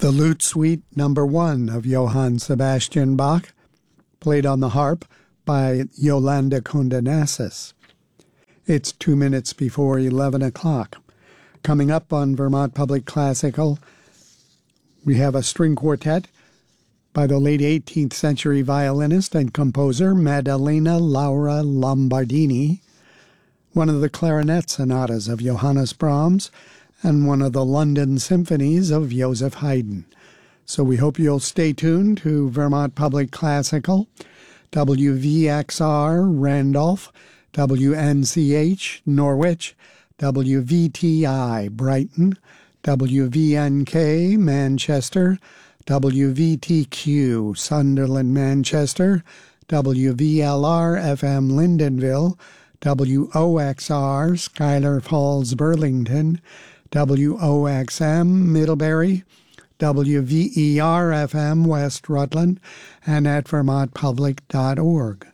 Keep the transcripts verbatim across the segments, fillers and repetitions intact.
The Lute Suite Number One of Johann Sebastian Bach, played on the harp by Yolanda Kondanassis. It's two minutes before eleven o'clock. Coming up on Vermont Public Classical, we have a string quartet by the late eighteenth century violinist and composer Maddalena Laura Lombardini, one of the clarinet sonatas of Johannes Brahms, and one of the London symphonies of Joseph Haydn. So we hope you'll stay tuned to Vermont Public Classical, W V X R Randolph, W N C H Norwich, W V T I Brighton, W V N K Manchester, W V T Q Sunderland Manchester, W V L R F M Lyndonville, W O X R Schuyler Falls Burlington, W O X M Middlebury, W V E R F M West Rutland, and at vermont public dot org.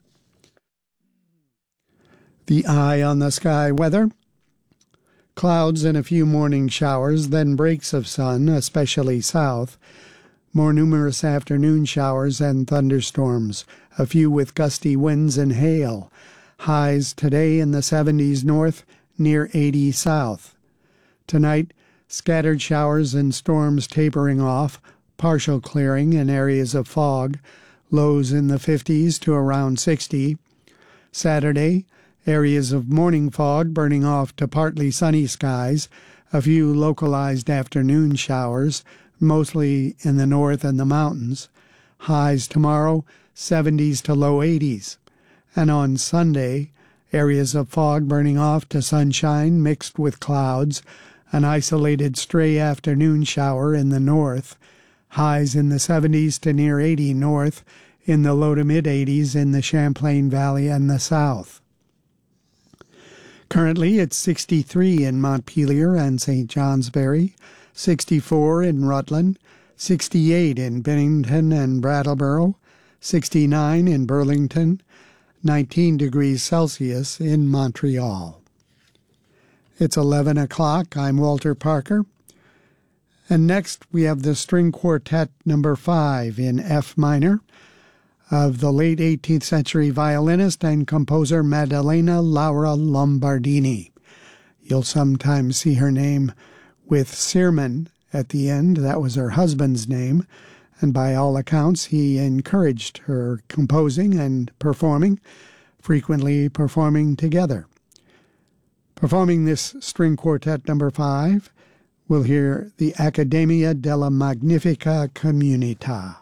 The eye on the sky weather. Clouds and a few morning showers, then breaks of sun, especially south. More numerous afternoon showers and thunderstorms, a few with gusty winds and hail. Highs today in the seventies north, near eighty south. Tonight, scattered showers and storms tapering off, partial clearing in areas of fog, lows in the fifties to around sixty. Saturday, areas of morning fog burning off to partly sunny skies, a few localized afternoon showers, mostly in the north and the mountains. Highs tomorrow, seventies to low eighties. And on Sunday, areas of fog burning off to sunshine mixed with clouds, an isolated stray afternoon shower in the north. Highs in the seventies to near eighty north, in the low to mid-eighties in the Champlain Valley and the south. Currently, it's sixty-three in Montpelier and Saint Johnsbury, sixty-four in Rutland, sixty-eight in Bennington and Brattleboro, sixty-nine in Burlington, nineteen degrees Celsius in Montreal. It's eleven o'clock. I'm Walter Parker. And next we have the String Quartet number five in F minor of the late eighteenth century violinist and composer Maddalena Laura Lombardini. You'll sometimes see her name with Searman at the end. That was her husband's name, and by all accounts he encouraged her composing and performing, frequently performing together. Performing this string quartet number five, we'll hear the Accademia della Magnifica Comunità.